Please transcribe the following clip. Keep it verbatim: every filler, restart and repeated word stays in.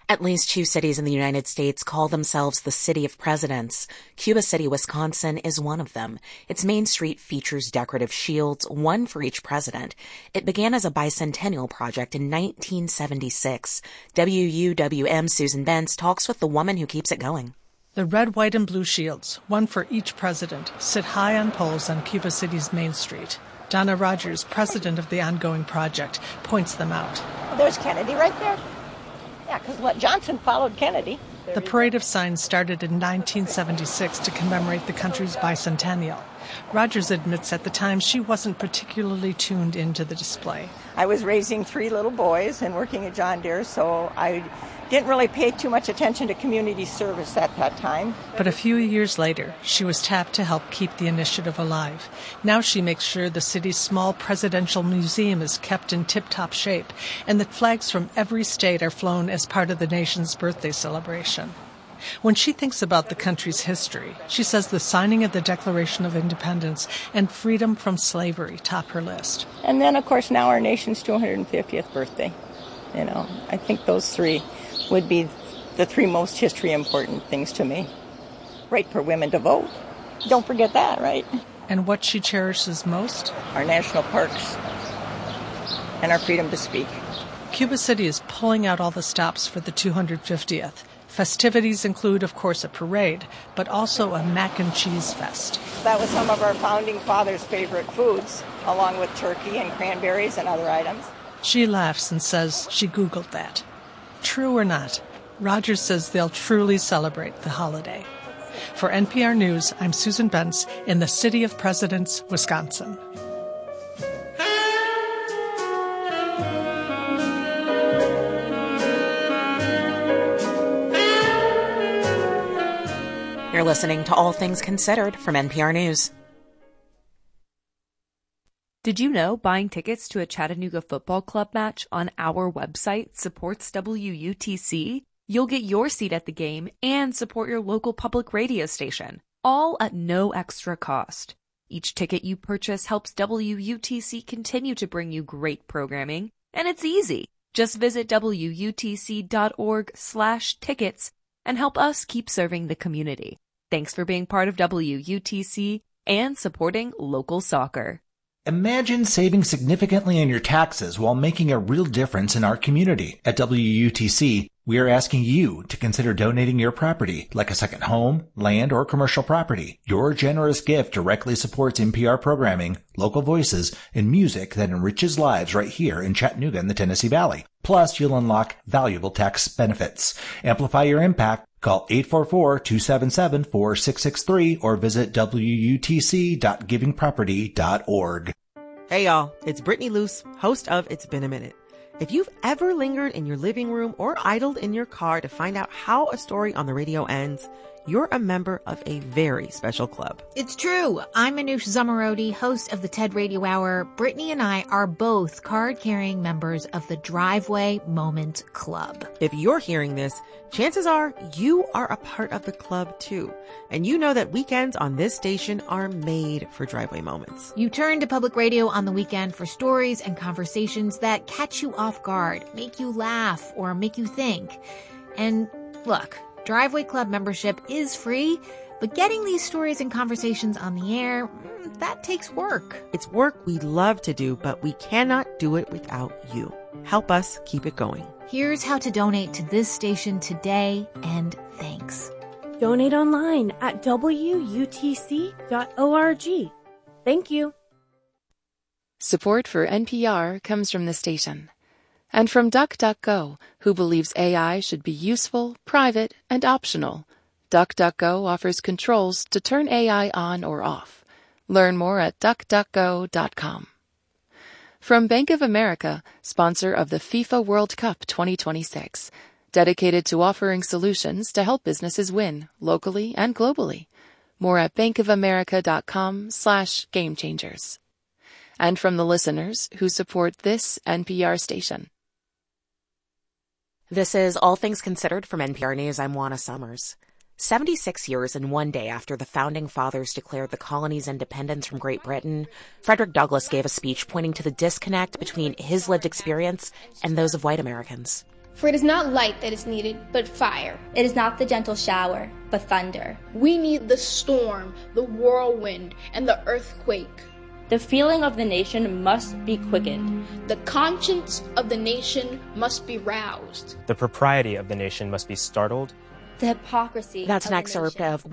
At least two cities in the United States call themselves the City of Presidents. Cuba City, Wisconsin is one of them. Its main street features decorative shields, one for each president. It began as a bicentennial project in nineteen seventy-six. W U W M Susan Benz talks with the woman who keeps it going. The red, white, and blue shields, one for each president, sit high on poles on Cuba City's main street. Donna Rogers, president of the ongoing project, points them out. Well, there's Kennedy right there. Yeah, because Johnson followed Kennedy. The parade of signs started in nineteen seventy-six to commemorate the country's bicentennial. Rogers admits at the time she wasn't particularly tuned into the display. I was raising three little boys and working at John Deere, so I didn't really pay too much attention to community service at that time. But a few years later, she was tapped to help keep the initiative alive. Now she makes sure the city's small presidential museum is kept in tip-top shape and that flags from every state are flown as part of the nation's birthday celebration. When she thinks about the country's history, she says the signing of the Declaration of Independence and freedom from slavery top her list. And then, of course, now our nation's two hundred fiftieth birthday. You know, I think those three would be the three most history important things to me. Right for women to vote. Don't forget that, right? And what she cherishes most? Our national parks and our freedom to speak. Cuba City is pulling out all the stops for the two hundred fiftieth. Festivities include, of course, a parade, but also a mac and cheese fest. That was some of our founding fathers' favorite foods, along with turkey and cranberries and other items. She laughs and says she Googled that. True or not, Rogers says they'll truly celebrate the holiday. For N P R News, I'm Susan Benz in the City of Presidents, Wisconsin. You're listening to All Things Considered from N P R News. Did you know buying tickets to a Chattanooga Football Club match on our website supports W U T C? You'll get your seat at the game and support your local public radio station, all at no extra cost. Each ticket you purchase helps W U T C continue to bring you great programming, and it's easy. Just visit W U T C dot org slash tickets and help us keep serving the community. Thanks for being part of W U T C and supporting local soccer. Imagine saving significantly on your taxes while making a real difference in our community. At W U T C, we are asking you to consider donating your property, like a second home, land, or commercial property. Your generous gift directly supports N P R programming, local voices, and music that enriches lives right here in Chattanooga and the Tennessee Valley. Plus, you'll unlock valuable tax benefits. Amplify your impact. Call eight four four, two seven seven, four six six three or visit W U T C dot giving property dot org. Hey y'all, it's Brittany Luce, host of It's Been a Minute. If you've ever lingered in your living room or idled in your car to find out how a story on the radio ends, you're a member of a very special club. It's true. I'm Manoush Zomorodi, host of the TED Radio Hour. Brittany and I are both card-carrying members of the Driveway Moment Club. If you're hearing this, chances are you are a part of the club too. And you know that weekends on this station are made for Driveway Moments. You turn to public radio on the weekend for stories and conversations that catch you off guard, make you laugh, or make you think. And look, Driveway Club membership is free, but getting these stories and conversations on the air, that takes work. It's work we love to do, but we cannot do it without you. Help us keep it going. Here's how to donate to this station today, and thanks. Donate online at W U T C dot org. Thank you. Support for N P R comes from the station. And from DuckDuckGo, who believes A I should be useful, private, and optional. DuckDuckGo offers controls to turn A I on or off. Learn more at duck duck go dot com. From Bank of America, sponsor of the FIFA World Cup twenty twenty-six, dedicated to offering solutions to help businesses win, locally and globally. More at bankofamerica.com slash game changers. And from the listeners who support this N P R station. This is All Things Considered from N P R News. I'm Juana Summers. seventy-six years and one day after the Founding Fathers declared the colony's independence from Great Britain, Frederick Douglass gave a speech pointing to the disconnect between his lived experience and those of white Americans. For it is not light that is needed, but fire. It is not the gentle shower, but thunder. We need the storm, the whirlwind, and the earthquake. The feeling of the nation must be quickened. The conscience of the nation must be roused. The propriety of the nation must be startled. The hypocrisy That's of next, the our nation of